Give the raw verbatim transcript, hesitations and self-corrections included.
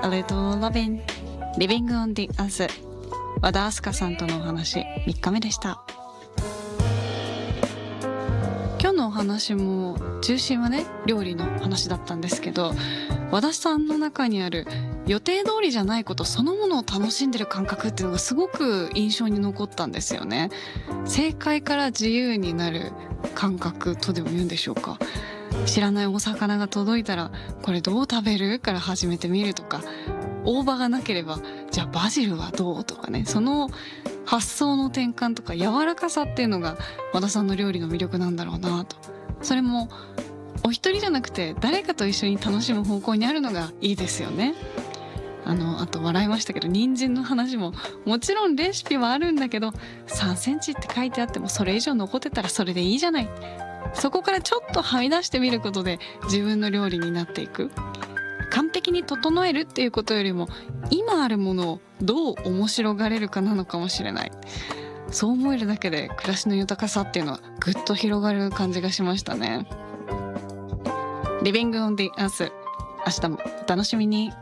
A Little Lovin' Living on the Earth 和田明日香さんとのお話みっかめでした。今日のお話も中心はね料理の話だったんですけど、和田さんの中にある予定通りじゃないことそのものを楽しんでる感覚っていうのがすごく印象に残ったんですよね。正解から自由になる感覚とでも言うんでしょうか。知らないお魚が届いたらこれどう食べるから始めてみるとか、大葉がなければじゃあバジルはどうとかね、その発想の転換とか柔らかさっていうのが和田さんの料理の魅力なんだろうなと。それもお一人じゃなくて誰かと一緒に楽しむ方向にあるのがいいですよね。あのあと笑いましたけど、人参の話ももちろんレシピはあるんだけどさんセンチって書いてあってもそれ以上残ってたらそれでいいじゃない。そこからちょっとはみ出してみることで自分の料理になっていく。完璧に整えるっていうことよりも今あるものをどう面白がれるかなのかもしれない。そう思えるだけで暮らしの豊かさっていうのはぐっと広がる感じがしましたね。 Living on the Earth 明日もお楽しみに。